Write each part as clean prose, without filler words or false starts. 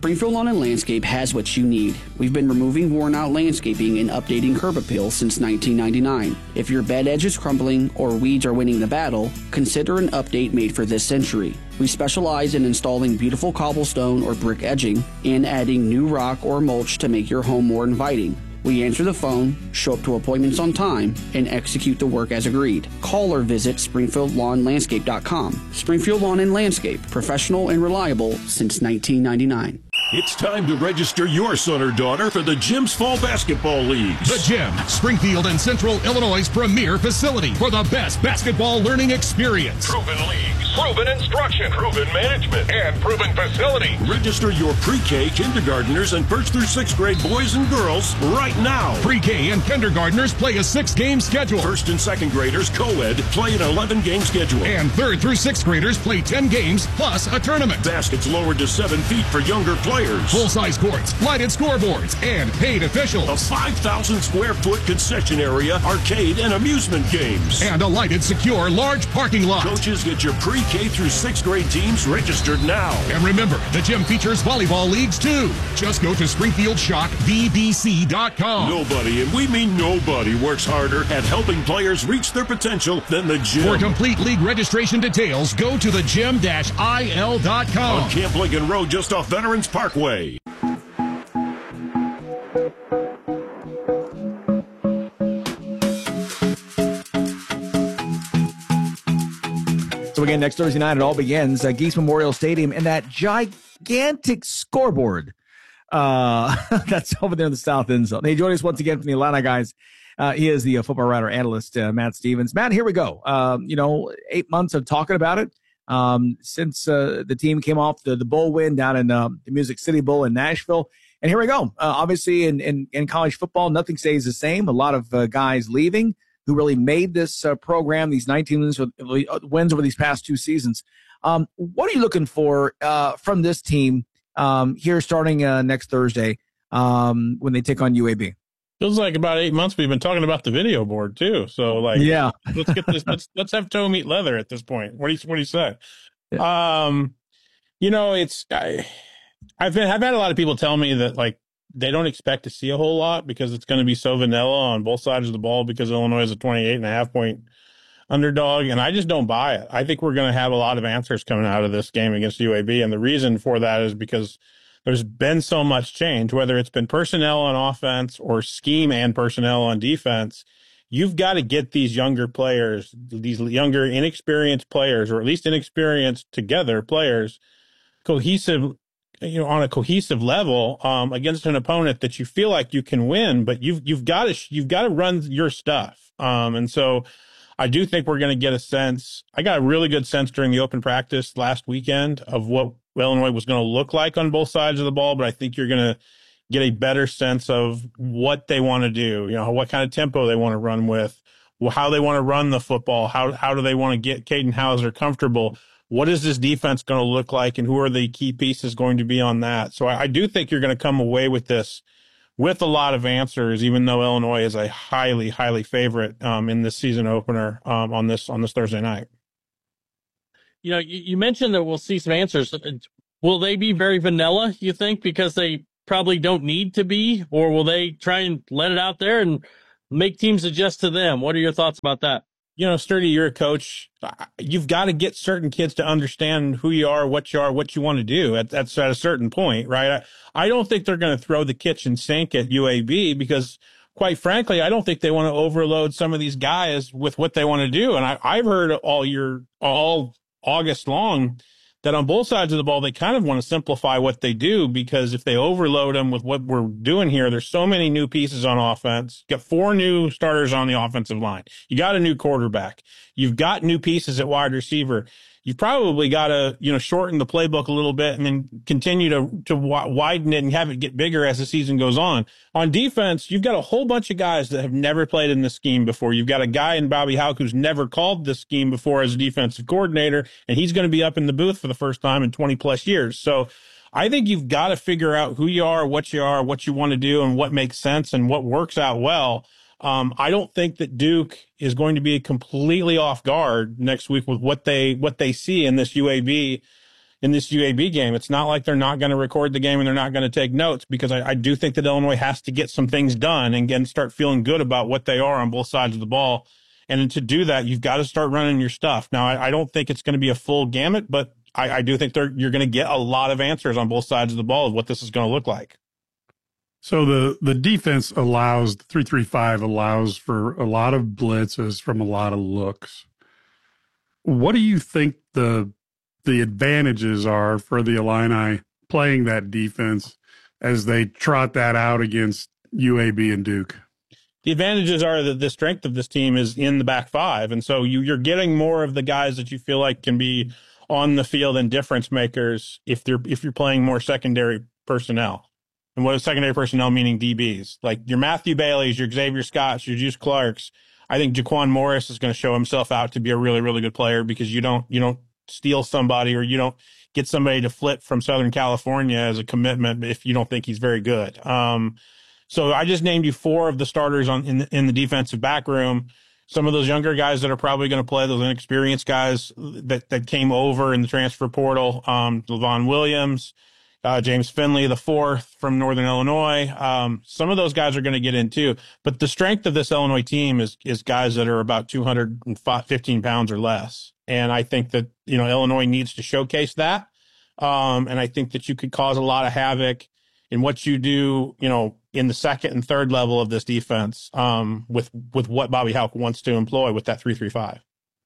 Springfield Lawn and Landscape has what you need. We've been removing worn-out landscaping and updating curb appeal since 1999. If your bed edge is crumbling or weeds are winning the battle, consider an update made for this century. We specialize in installing beautiful cobblestone or brick edging and adding new rock or mulch to make your home more inviting. We answer the phone, show up to appointments on time, and execute the work as agreed. Call or visit SpringfieldLawnLandscape.com. Springfield Lawn and Landscape, professional and reliable since 1999. It's time to register your son or daughter for the Gym's Fall Basketball Leagues. The Gym, Springfield and Central Illinois' premier facility for the best basketball learning experience. Proven leagues, proven instruction, proven management, and proven facility. Register your pre-K, kindergartners, and 1st through 6th grade boys and girls right now. Pre-K and kindergartners play a 6-game schedule. 1st and 2nd graders, co-ed, play an 11-game schedule. And 3rd through 6th graders play 10 games plus a tournament. Baskets lowered to 7 feet for younger players. Full-size courts, lighted scoreboards, and paid officials. A 5,000 square foot concession area, arcade, and amusement games. And a lighted, secure, large parking lot. Coaches, get your pre-K through 6th grade teams registered now. And remember, the gym features volleyball leagues too. Just go to SpringfieldShockVBC.com. Nobody, and we mean nobody, works harder at helping players reach their potential than the gym. For complete league registration details, go to thegym-il.com. On Camp Lincoln Road, just off Veterans Parkway. So again, next Thursday night, it all begins at Geese Memorial Stadium, and that gigantic scoreboard that's over there in the south end zone. Hey, joining us once again from the Illini guys. He is the football writer analyst, Matt Stevens. Matt, here we go. 8 months of talking about it. Since the team came off the bowl win down in the Music City Bowl in Nashville. And here we go. Obviously, in college football, nothing stays the same. A lot of guys leaving who really made this program, these 19 wins over these past 2 seasons. What are you looking for from this team here starting next Thursday when they take on UAB? Feels like about 8 months we've been talking about the video board too. So yeah, let's get this. let's have toe meet leather at this point. What do you say? Yeah. I've had a lot of people tell me that they don't expect to see a whole lot because it's going to be so vanilla on both sides of the ball because Illinois is a 28.5 point underdog, and I just don't buy it. I think we're going to have a lot of answers coming out of this game against UAB, and the reason for that is because there's been so much change, whether it's been personnel on offense or scheme and personnel on defense. You've got to get these younger players, these younger inexperienced players, or at least inexperienced together players, cohesive, on a cohesive level against an opponent that you feel like you can win, but you've got to run your stuff. And so I do think we're going to get a sense. I got a really good sense during the open practice last weekend of what Illinois was going to look like on both sides of the ball, but I think you're going to get a better sense of what they want to do, what kind of tempo they want to run with, how they want to run the football, how do they want to get Caden Hauser comfortable, what is this defense going to look like, and who are the key pieces going to be on that. So I do think you're going to come away with this with a lot of answers, even though Illinois is a highly, highly favorite in this season opener on this Thursday night. You mentioned that we'll see some answers. Will they be very vanilla, you think, because they probably don't need to be, or will they try and let it out there and make teams adjust to them? What are your thoughts about that? Sturdy, you're a coach. You've got to get certain kids to understand who you are, what you want to do at a certain point, right? I don't think they're going to throw the kitchen sink at UAB because, quite frankly, I don't think they want to overload some of these guys with what they want to do. And I've heard all August long that on both sides of the ball, they kind of want to simplify what they do, because if they overload them with what we're doing here, there's so many new pieces on offense. You got 4 new starters on the offensive line. You got a new quarterback. You've got new pieces at wide receiver. You've probably got to, shorten the playbook a little bit and then continue to widen it and have it get bigger as the season goes on. On defense, you've got a whole bunch of guys that have never played in this scheme before. You've got a guy in Bobby Houck who's never called this scheme before as a defensive coordinator, and he's going to be up in the booth for the first time in 20 plus years. So I think you've got to figure out who you are, what you want to do, and what makes sense and what works out well. I don't think that Duke is going to be completely off guard next week with what they see in this UAB, in this UAB game. It's not like they're not going to record the game and they're not going to take notes, because I do think that Illinois has to get some things done and again, start feeling good about what they are on both sides of the ball. And to do that, you've got to start running your stuff. Now, I don't think it's going to be a full gamut, but I do think you're going to get a lot of answers on both sides of the ball of what this is going to look like. So the defense allows, the 3-3-5 allows for a lot of blitzes from a lot of looks. What do you think the advantages are for the Illini playing that defense as they trot that out against UAB and Duke? The advantages are that the strength of this team is in the back five. And so you're getting more of the guys that you feel like can be on the field and difference makers if you're playing more secondary personnel. And what is secondary personnel meaning? DBs. Like your Matthew Baileys, your Xavier Scotts, your Juice Clarks. I think Jaquan Morris is going to show himself out to be a really, really good player, because you don't steal somebody, or you don't get somebody to flip from Southern California as a commitment if you don't think he's very good. So I just named you four of the starters in the defensive back room. Some of those younger guys that are probably going to play, those inexperienced guys that came over in the transfer portal, Levon Williams, James Finley, the fourth from Northern Illinois. Some of those guys are going to get in too. But the strength of this Illinois team is guys that are about 215 pounds or less. And I think that, Illinois needs to showcase that. And I think that you could cause a lot of havoc in what you do, in the second and third level of this defense, with what Bobby Hauck wants to employ with that 3-3-5.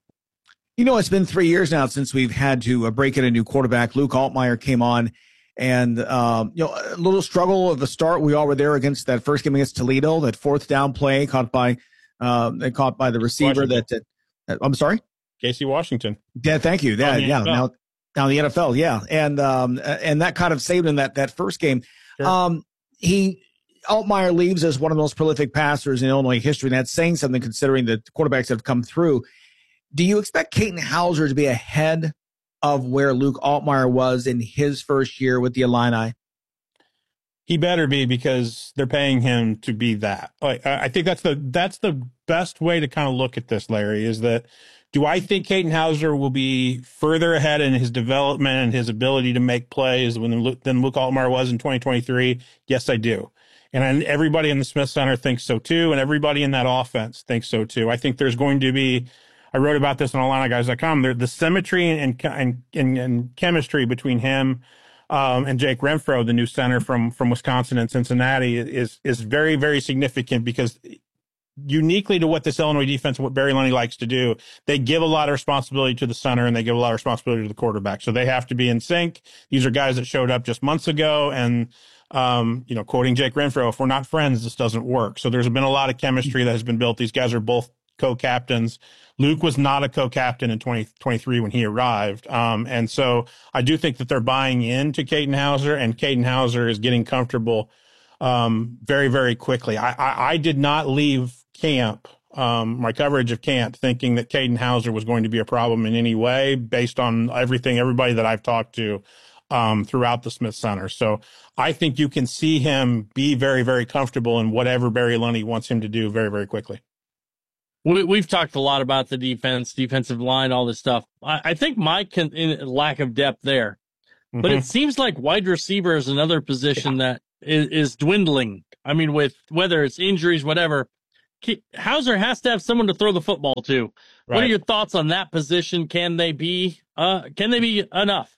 It's been 3 years now since we've had to break in a new quarterback. Luke Altmyer came on, and a little struggle at the start. We all were there against that first game against Toledo, that fourth down play caught by the receiver. I'm sorry, Casey Washington. Yeah, thank you. Now the NFL, yeah, and that kind of saved him that first game. Sure. Altmyer leaves as one of the most prolific passers in Illinois history, and that's saying something considering the quarterbacks that have come through. Do you expect Katin Houser to be ahead of where Luke Altmyer was in his first year with the Illini? He better be, because they're paying him to be that. I think that's the best way to kind of look at this, Larry, is that, do I think Katin Houser will be further ahead in his development and his ability to make plays than Luke Altmyer was in 2023? Yes, I do. And everybody in the Smith Center thinks so too, and everybody in that offense thinks so too. I think there's going to be, I wrote about this on IlliniGuys.com, the symmetry and chemistry between him and Jake Renfro, the new center from Wisconsin and Cincinnati, is very, very significant, because uniquely to what this Illinois defense and what Barry Lunney likes to do, they give a lot of responsibility to the center and they give a lot of responsibility to the quarterback. So they have to be in sync. These are guys that showed up just months ago, and quoting Jake Renfro, if we're not friends, this doesn't work. So there's been a lot of chemistry that has been built. These guys are both co-captains. Luke was not a co-captain in 2023 when he arrived. And so I do think that they're buying into Katin Houser, and Katin Houser is getting comfortable very, very quickly. I did not leave camp, my coverage of camp, thinking that Katin Houser was going to be a problem in any way, based on everybody that I've talked to throughout the Smith Center. So I think you can see him be very, very comfortable in whatever Barry Lunney wants him to do very, very quickly. We've talked a lot about the defense, defensive line, all this stuff. I think Mike in lack of depth there, but it seems like wide receiver is another position that is dwindling. I mean, with whether it's injuries, whatever, Houser has to have someone to throw the football to. Right. What are your thoughts on that position? Can they be enough?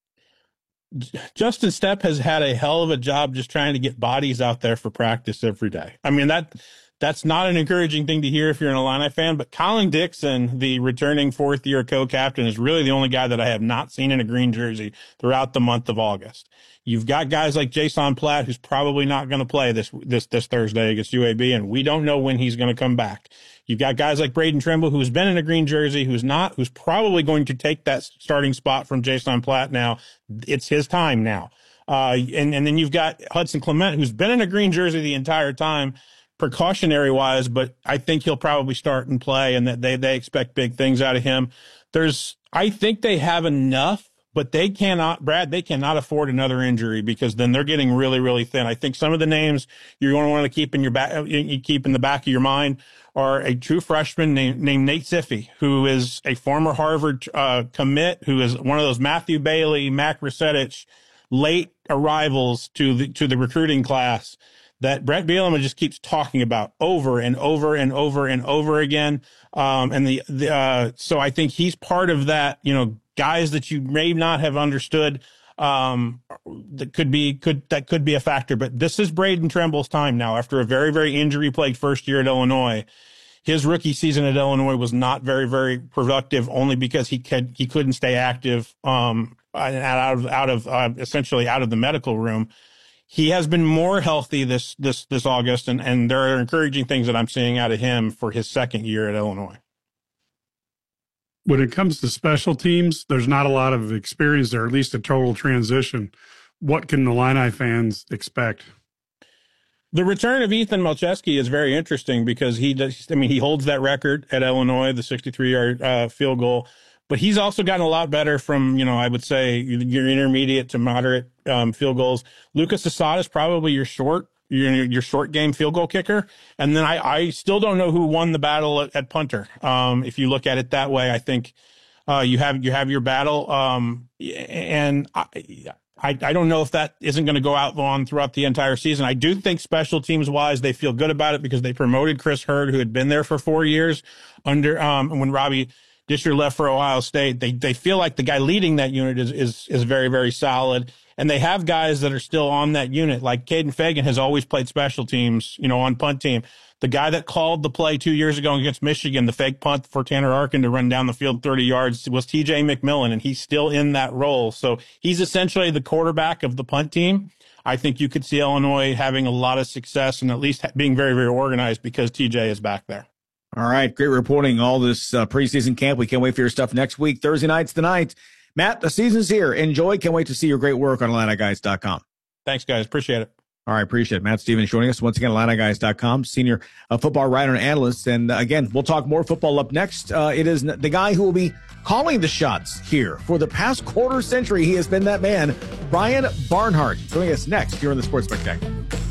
Justin Stepp has had a hell of a job just trying to get bodies out there for practice every day. I mean, that's not an encouraging thing to hear if you're an Illini fan, but Colin Dixon, the returning fourth-year co-captain, is really the only guy that I have not seen in a green jersey throughout the month of August. You've got guys like Jason Platt, who's probably not going to play this Thursday against UAB, and we don't know when he's going to come back. You've got guys like Braden Trimble, who's been in a green jersey, who's probably going to take that starting spot from Jason Platt now. It's his time now. And then you've got Hudson Clement, who's been in a green jersey the entire time, precautionary wise, but I think he'll probably start and play, and that they expect big things out of him. I think they have enough but they cannot afford another injury, because then they're getting really, really thin. I think some of the names you're going to want to keep in the back of your mind are a true freshman named Nate Siffey, who is a former Harvard commit, who is one of those Matthew Bailey, Mac Rusetich late arrivals to the recruiting class that Brett Bielema just keeps talking about over and over and over and over again. So I think he's part of that, guys that you may not have understood, that could be a factor. But this is Braden Tremble's time now, after a very, very injury-plagued first year at Illinois. His rookie season at Illinois was not very, very productive, only because he couldn't stay active, essentially out of the medical room. He has been more healthy this August, and there are encouraging things that I'm seeing out of him for his second year at Illinois. When it comes to special teams, there's not a lot of experience there, at least a total transition. What can the Illini fans expect? The return of Ethan Malcheski is very interesting, because he holds that record at Illinois, the 63-yard field goal, but he's also gotten a lot better from, I would say, your intermediate to moderate field goals. Lucas Asad is probably your short game field goal kicker. And then I still don't know who won the battle at punter. If you look at it that way, I think you have your battle. And I don't know if that isn't going to go out on throughout the entire season. I do think special teams wise, they feel good about it, because they promoted Chris Hurd, who had been there for 4 years under when Robbie Disher left for Ohio State. They feel like the guy leading that unit is very, very solid. And they have guys that are still on that unit, like Caden Fagan has always played special teams, on punt team. The guy that called the play 2 years ago against Michigan, the fake punt for Tanner Arkin to run down the field 30 yards, was TJ McMillan, and he's still in that role. So he's essentially the quarterback of the punt team. I think you could see Illinois having a lot of success and at least being very, very organized, because TJ is back there. All right. Great reporting all this preseason camp. We can't wait for your stuff next week. Thursday nights tonight. Matt, the season's here. Enjoy. Can't wait to see your great work on IlliniGuys.com. Thanks, guys. Appreciate it. All right. Appreciate it. Matt Stevens joining us once again, IlliniGuys.com, senior football writer and analyst. And again, we'll talk more football up next. It is the guy who will be calling the shots here for the past quarter century. He has been that man, Brian Barnhart, joining us next here on the Sports Spectacular.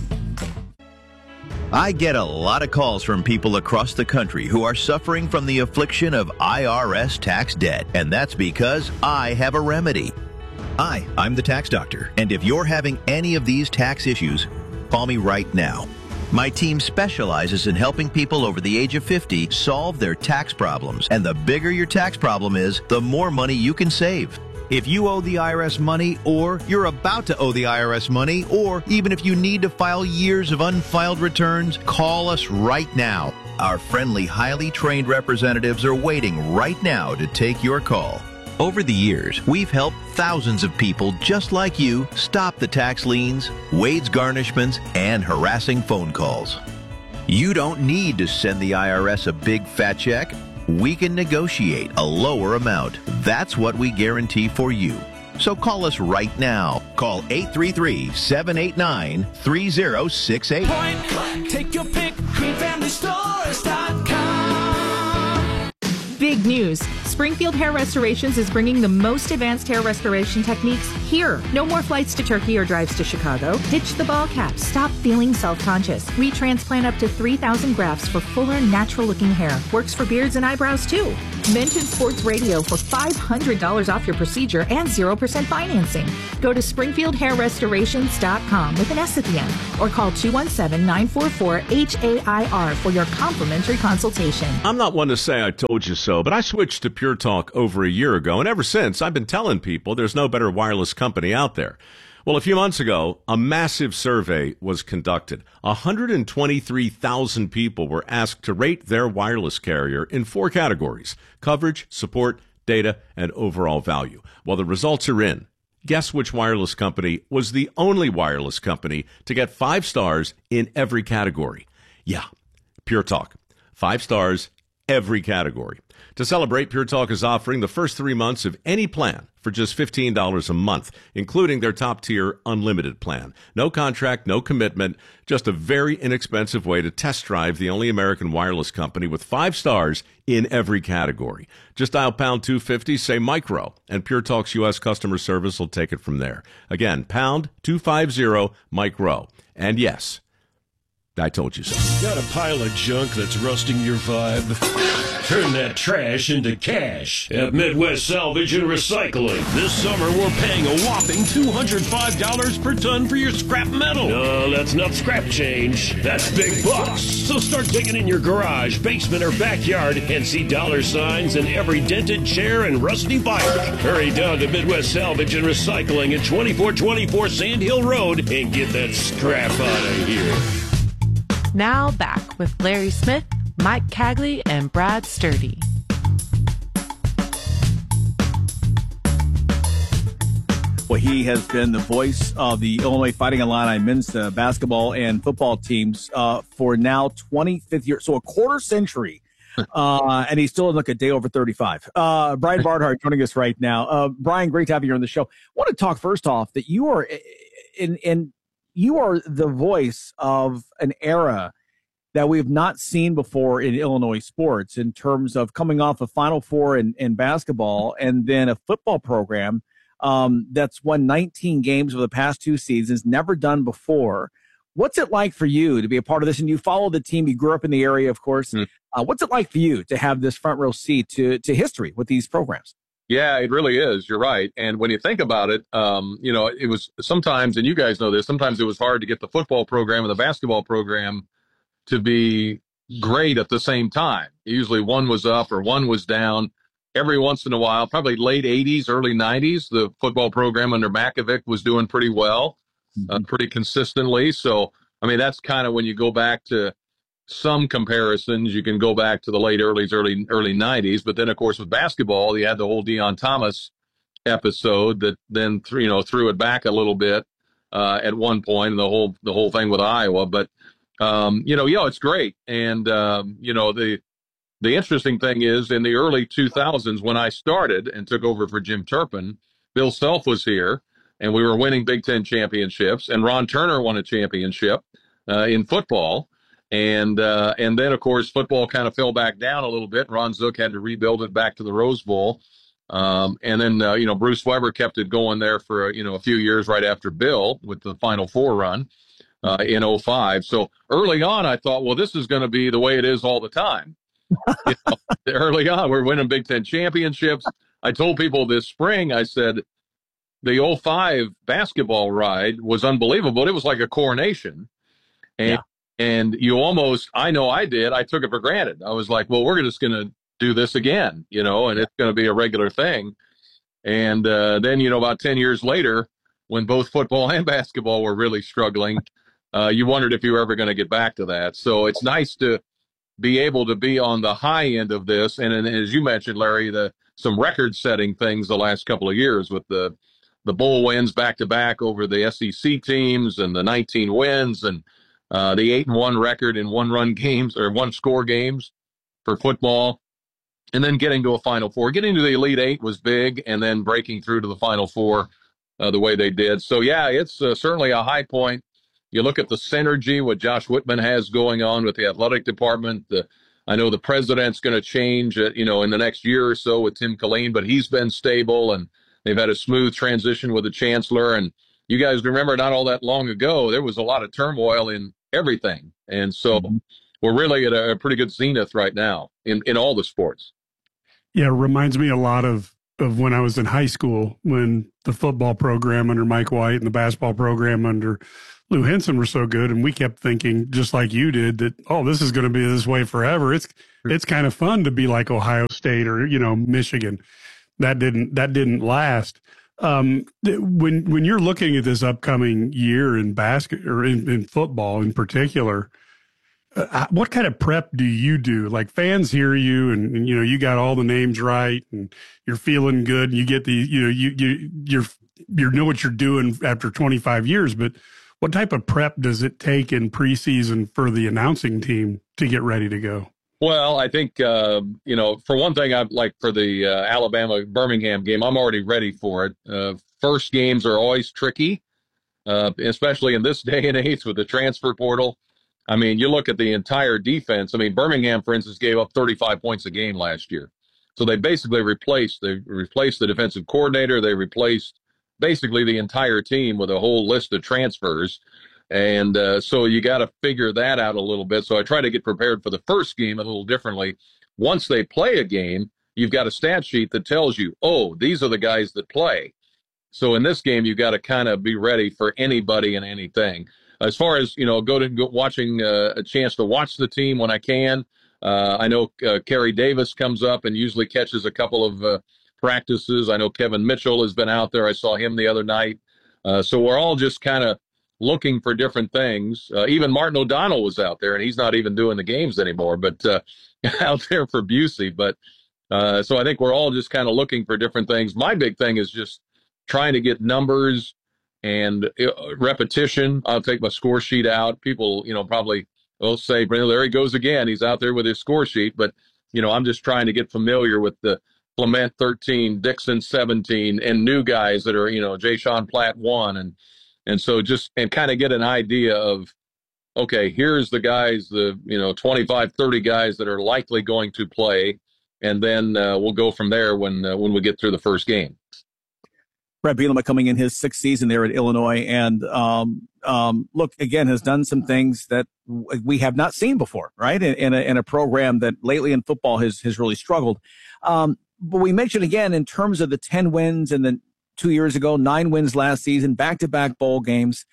I get a lot of calls from people across the country who are suffering from the affliction of IRS tax debt, and that's because I have a remedy. Hi, I'm the tax doctor, and if you're having any of these tax issues, call me right now. My team specializes in helping people over the age of 50 solve their tax problems, and the bigger your tax problem is, the more money you can save. If you owe the IRS money, or you're about to owe the IRS money, or even if you need to file years of unfiled returns, call us right now. Our friendly, highly trained representatives are waiting right now to take your call. Over the years, we've helped thousands of people just like you stop the tax liens, wage garnishments, and harassing phone calls. You don't need to send the IRS a big fat check. We can negotiate a lower amount. That's what we guarantee for you. So call us right now. Call 833-789-3068. Take your pick, greenfamilystores.com. Big news. Springfield Hair Restorations is bringing the most advanced hair restoration techniques here. No more flights to Turkey or drives to Chicago. Ditch the ball cap. Stop feeling self-conscious. We transplant up to 3,000 grafts for fuller, natural-looking hair. Works for beards and eyebrows, too. Mention Sports Radio for $500 off your procedure and 0% financing. Go to SpringfieldHairRestorations.com with an S at the end, or call 217-944-HAIR for your complimentary consultation. I'm not one to say I told you so, but I switched to Pure Talk over a year ago, and ever since, I've been telling people there's no better wireless company out there. Well, a few months ago, a massive survey was conducted. 123,000 people were asked to rate their wireless carrier in 4 categories: coverage, support, data, and overall value. Well, the results are in. Guess which wireless company was the only wireless company to get 5 stars in every category? Yeah, Pure Talk. 5 stars every category. To celebrate, Pure Talk is offering the first 3 months of any plan for just $15 a month, including their top-tier unlimited plan. No contract, no commitment, just a very inexpensive way to test drive the only American wireless company with 5 stars in every category. Just dial pound 250, say micro, and Pure Talk's U.S. customer service will take it from there. Again, pound 250 micro. And yes, I told you so. Got a pile of junk that's rusting your vibe? Turn that trash into cash at Midwest Salvage and Recycling. This summer, we're paying a whopping $205 per ton for your scrap metal. No, that's not scrap change. That's big bucks. So start digging in your garage, basement, or backyard and see dollar signs in every dented chair and rusty bike. Hurry down to Midwest Salvage and Recycling at 2424 Sand Hill Road and get that scrap out of here. Now back with Larry Smith, Mike Cagley, and Brad Sturdy. Well, he has been the voice of the Illinois Fighting Illini men's basketball and football teams for now 25th year, so a quarter century, and he's still like a day over 35. Brian Barnhart joining us right now. Brian, great to have you on the show. I want to talk first off that you are you are the voice of an era that we have not seen before in Illinois sports in terms of coming off a Final Four in basketball and then a football program that's won 19 games over the past 2 seasons, never done before. What's it like for you to be a part of this? And you follow the team. You grew up in the area, of course. What's it like for you to have this front row seat to history with these programs? Yeah, it really is. You're right. And when you think about it, it was sometimes, and you guys know this, sometimes it was hard to get the football program and the basketball program to be great at the same time. Usually one was up or one was down. Every once in a while, probably late 80s, early 90s, the football program under Makovic was doing pretty well, pretty consistently. So, I mean, that's kind of when you go back to some comparisons, you can go back to the late early 90s. But then, of course, with basketball, you had the whole Deion Thomas episode that then threw it back a little bit at one point, and the whole thing with Iowa. But it's great. And the interesting thing is, in the early 2000s, when I started and took over for Jim Turpin, Bill Self was here, and we were winning Big Ten championships, and Ron Turner won a championship in football. And then, of course, football kind of fell back down a little bit. Ron Zook had to rebuild it back to the Rose Bowl. And then, Bruce Weber kept it going there for, a few years right after Bill with the Final Four run in 2005. So early on, I thought, well, this is going to be the way it is all the time. Early on, we're winning Big Ten championships. I told people this spring, I said, the 2005 basketball ride was unbelievable. It was like a coronation. And you almost, I know I did, I took it for granted. I was like, well, we're just going to do this again, and it's going to be a regular thing. And then, about 10 years later, when both football and basketball were really struggling, you wondered if you were ever going to get back to that. So it's nice to be able to be on the high end of this. And as you mentioned, Larry, some record-setting things the last couple of years with the bowl wins back-to-back over the SEC teams and the 19 wins and the 8-1 record in one-run games or one-score games for football, and then getting to a Final Four. Getting to the Elite Eight was big, and then breaking through to the Final Four the way they did. So, yeah, it's certainly a high point. You look at the synergy, what Josh Whitman has going on with the athletic department. I know the president's going to change, in the next year or so with Tim Killeen, but he's been stable, and they've had a smooth transition with the chancellor. And you guys remember not all that long ago, there was a lot of turmoil in everything. And so we're really at a pretty good zenith right now in all the sports. Yeah, it reminds me a lot of when I was in high school, when the football program under Mike White and the basketball program under Lou Henson were so good. And we kept thinking, just like you did, that, oh, this is going to be this way forever. It's kind of fun to be like Ohio State or, Michigan. That didn't last. When you're looking at this upcoming year in basket or in football in particular, what kind of prep do you do? Like, fans hear you and you got all the names right and you're feeling good and you get the, you know what you're doing after 25 years, but what type of prep does it take in preseason for the announcing team to get ready to go? Well, I think, for one thing, I'd like for the Alabama-Birmingham game, I'm already ready for it. First games are always tricky, especially in this day and age with the transfer portal. I mean, you look at the entire defense. I mean, Birmingham, for instance, gave up 35 points a game last year. So they basically replaced the defensive coordinator. They replaced basically the entire team with a whole list of transfers. And so you got to figure that out a little bit. So I try to get prepared for the first game a little differently. Once they play a game, you've got a stat sheet that tells you, oh, these are the guys that play. So in this game, you got to kind of be ready for anybody and anything. As far as, watching a chance to watch the team when I can. I know Kerry Davis comes up and usually catches a couple of practices. I know Kevin Mitchell has been out there. I saw him the other night. So we're all just kind of looking for different things. Even Martin O'Donnell was out there, and he's not even doing the games anymore, but out there for Busey. But so I think we're all just kind of looking for different things. My big thing is just trying to get numbers and repetition. I'll take my score sheet out. People, probably will say, there he goes again. He's out there with his score sheet. But, I'm just trying to get familiar with the Clement 13, Dixon 17, and new guys that are, Jay Sean Platt 1. And so just kind of get an idea of, okay, here's the guys, the 25, 30 guys that are likely going to play, and then we'll go from there when we get through the first game. Brett Bielema coming in his 6th season there at Illinois, and look, again, has done some things that we have not seen before, right? In a program that lately in football has really struggled. But we mentioned again in terms of the 10 wins and then 2 years ago, 9 wins last season, back-to-back bowl games.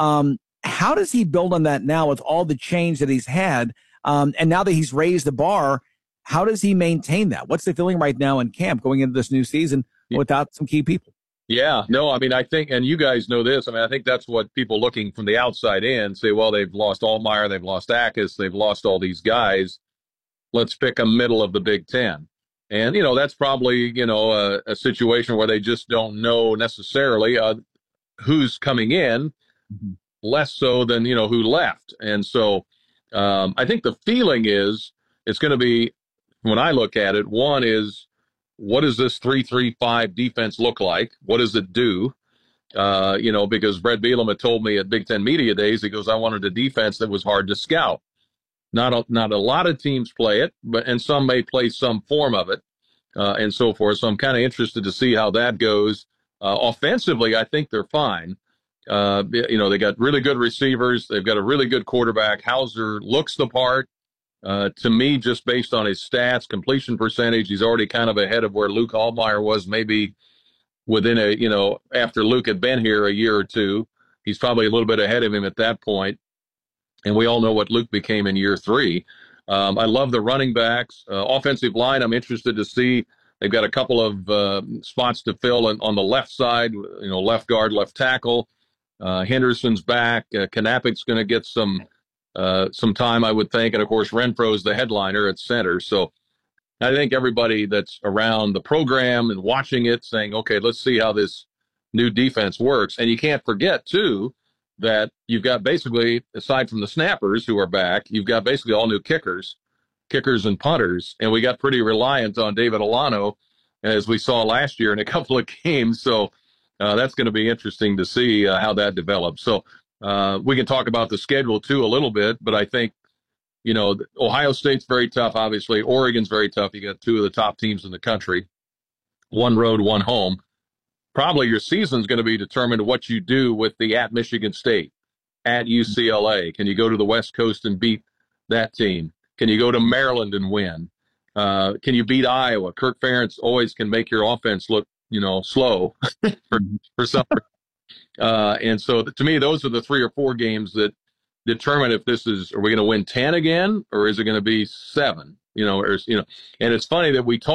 How does he build on that now with all the change that he's had? And now that he's raised the bar, how does he maintain that? What's the feeling right now in camp going into this new season without some key people? Yeah, no, I mean, I think, and you guys know this, I mean, I think that's what people looking from the outside in say, well, they've lost Altmaier, they've lost Akis, they've lost all these guys. Let's pick a middle of the Big Ten. And, that's probably, a situation where they just don't know necessarily who's coming in, less so than, who left. And so I think the feeling is it's going to be, when I look at it, one is, what does this 3-3-5 defense look like? What does it do? Because Brett Bielema told me at Big Ten Media Days, he goes, I wanted a defense that was hard to scout. Not a lot of teams play it, and some may play some form of it, and so forth. So I'm kind of interested to see how that goes. Offensively, I think they're fine. They got really good receivers. They've got a really good quarterback. Hauser looks the part. To me, just based on his stats, completion percentage, he's already kind of ahead of where Luke Altmaier was, maybe within after Luke had been here a year or two. He's probably a little bit ahead of him at that point. And we all know what Luke became in year 3. I love the running backs. Offensive line, I'm interested to see. They've got a couple of spots to fill on the left side, left guard, left tackle. Henderson's back. Kanapik's going to get some time, I would think. And, of course, Renfro's the headliner at center. So I think everybody that's around the program and watching it saying, okay, let's see how this new defense works. And you can't forget, too, that you've got basically, aside from the snappers who are back, you've got basically all new kickers and punters. And we got pretty reliant on David Alano, as we saw last year in a couple of games. So that's going to be interesting to see how that develops. So we can talk about the schedule, too, a little bit. But I think, Ohio State's very tough, obviously. Oregon's very tough. You got 2 of the top teams in the country. 1 road, 1 home. Probably your season's going to be determined what you do with the at Michigan State, at UCLA. Can you go to the West Coast and beat that team? Can you go to Maryland and win? Can you beat Iowa? Kirk Ferentz always can make your offense look, slow for some. And so to me, those are the 3 or 4 games that determine if are we going to win 10 again, or is it going to be 7? And it's funny that we talk